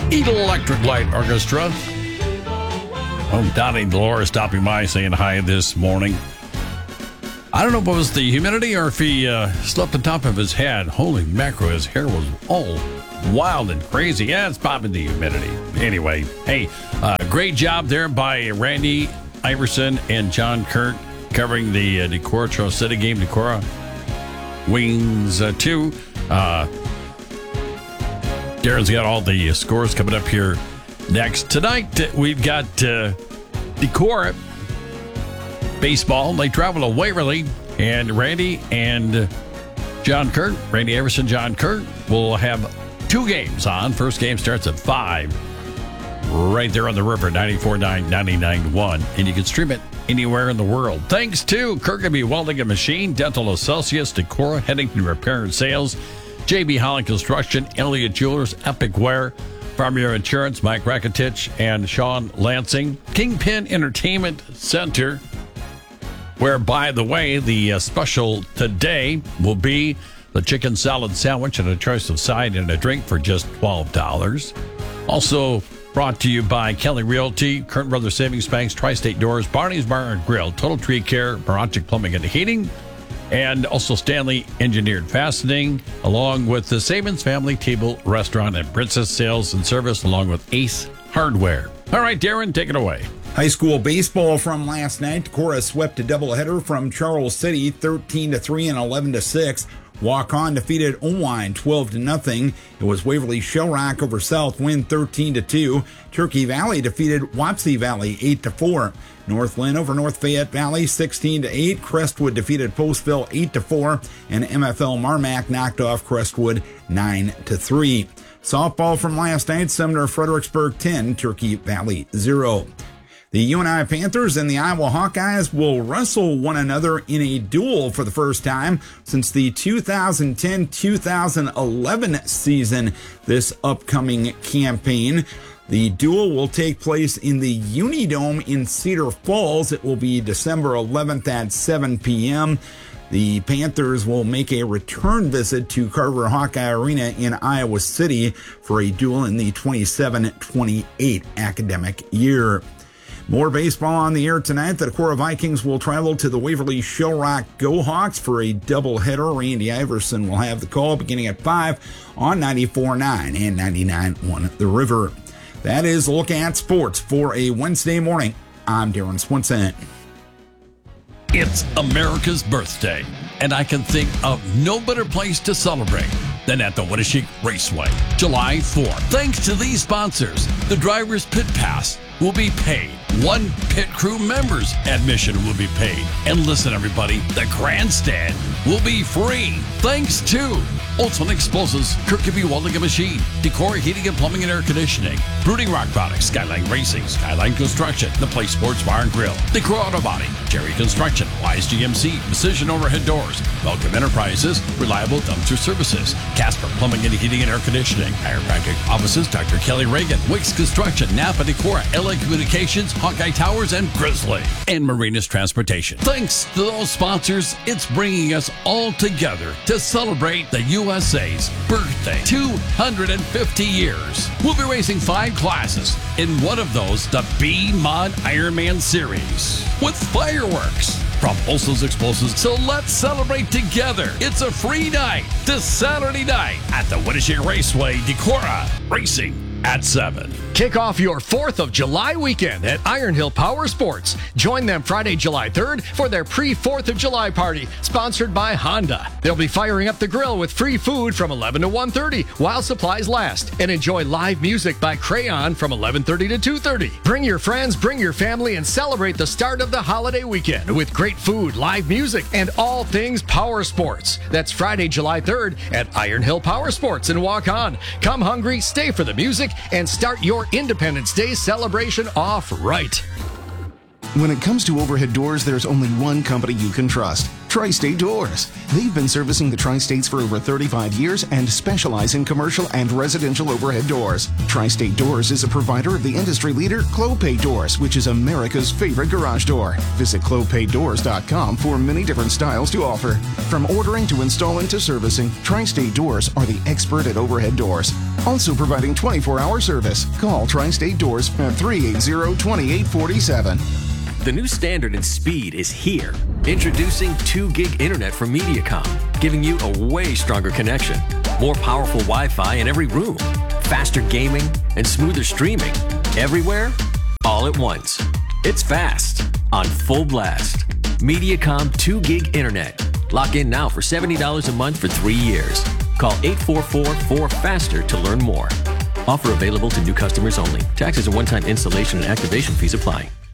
Electric Light Orchestra. Oh, Donnie Dolores stopping by saying hi this morning. I don't know if it was the humidity or if he slept on top of his head. Holy mackerel, his hair was all wild and crazy. Yeah, it's probably the humidity. Anyway, hey, great job there by Randy Iverson and John Kurt covering the Decorah Trail City game. Decorah wins 2. Darren's got all the scores coming up here next. Tonight, we've got Decorah baseball. They travel to Waverly, and Randy and John Kurt, Randy Iverson, John Kurt, will have 2 games on. First game starts at 5, right there on the river, 94.9, 99.1. And you can stream it anywhere in the world. Thanks to Kirkby Welding and Machine, Dental Associates, Decorah, Headington Repair and Sales, J.B. Holland Construction, Elliott Jewelers, Epic Wear, Farmier Insurance, Mike Rakitich, and Sean Lansing. Kingpin Entertainment Center, where, by the way, the special today will be the chicken salad sandwich and a choice of side and a drink for just $12. Also brought to you by Kelly Realty, Curtin Brothers Savings Banks, Tri-State Doors, Barney's Bar and Grill, Total Tree Care, Barantic Plumbing and Heating, and also Stanley Engineered Fastening, along with the Sabins Family Table Restaurant and Princess Sales and Service, along with Ace Hardware. All right, Darren, take it away. High school baseball from last night. Decorah swept a doubleheader from Charles City, 13-3 and 11-6. Walk-On defeated Owine 12-0. It was Waverly Shellrock over Southwind 13-2. Turkey Valley defeated Wapsie Valley 8-4. Northland over North Fayette Valley 16-8. Crestwood defeated Postville 8-4. And MFL Marmac knocked off Crestwood 9-3. Softball from last night. Sumner Fredericksburg 10, Turkey Valley 0. The UNI Panthers and the Iowa Hawkeyes will wrestle one another in a duel for the first time since the 2010-2011 season this upcoming campaign. The duel will take place in the Unidome in Cedar Falls. It will be December 11th at 7 p.m. The Panthers will make a return visit to Carver Hawkeye Arena in Iowa City for a duel in the 27-28 academic year. More baseball on the air tonight. The Decorah Vikings will travel to the Waverly Shellrock Go Hawks for a doubleheader. Randy Iverson will have the call beginning at 5 on 94.9 and 99.1 The River. That is a look at sports for a Wednesday morning. I'm Darren Swinson. It's America's birthday, and I can think of no better place to celebrate than at the Winneshiek Raceway, July 4th. Thanks to these sponsors, the driver's pit pass will be paid. 1 pit crew member's admission will be paid. And listen, everybody, the grandstand will be free. Thanks to Olson Explosives, Kirkby Welding and Machine, Decorah Heating and Plumbing and Air Conditioning, Brooding Rock Products, Skyline Racing, Skyline Construction, The Place Sports Bar and Grill, Decorah Auto Body, Jerry Construction, Wise GMC, Precision Overhead Doors, Welcome Enterprises, Reliable Dumpster Services, Casper Plumbing and Heating and Air Conditioning, Chiropractic Offices, Dr. Kelly Reagan, Wicks Construction, Napa Decorah, LA Communications, Hawkeye Towers, and Grizzly, and Marinas Transportation. Thanks to those sponsors, it's bringing us all together to celebrate the USA's birthday, 250 years. We'll be racing 5 classes, in one of those, the B-Mod Ironman Series, with fireworks from Olson's Explosives. So let's celebrate together. It's a free night this Saturday night at the Winneshiek Raceway, Decorah, racing at 7. Kick off your 4th of July weekend at Iron Hill Power Sports. Join them Friday, July 3rd for their pre-4th of July party, sponsored by Honda. They'll be firing up the grill with free food from 11 to 1:30 while supplies last, and enjoy live music by Crayon from 11:30 to 2:30. Bring your friends, bring your family, and celebrate the start of the holiday weekend with great food, live music, and all things power sports. That's Friday, July 3rd at Iron Hill Power Sports in Walk-On. Come hungry, stay for the music, and start your Independence Day celebration off right. When it comes to overhead doors, there's only one company you can trust. Tri-State Doors. They've been servicing the Tri-States for over 35 years and specialize in commercial and residential overhead doors. Tri-State Doors is a provider of the industry leader Clopay Doors, which is America's favorite garage door. Visit clopaydoors.com for many different styles to offer. From ordering to installing to servicing, Tri-State Doors are the expert at overhead doors. Also providing 24-hour service. Call Tri-State Doors at 380-2847. The new standard in speed is here. Introducing 2 gig internet from Mediacom, giving you a way stronger connection, more powerful Wi-Fi in every room, faster gaming, and smoother streaming. Everywhere, all at once. It's fast, on full blast. Mediacom 2 gig internet. Lock in now for $70 a month for 3 years. Call 844-4FASTER to learn more. Offer available to new customers only. Taxes and one-time installation and activation fees apply.